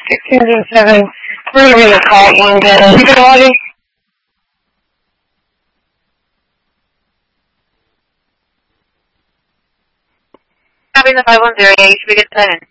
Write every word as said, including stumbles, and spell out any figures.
sixteen zero seven. We're going to call one better. You can log in. Copy the five one zero, yeah, you should be good to sign in.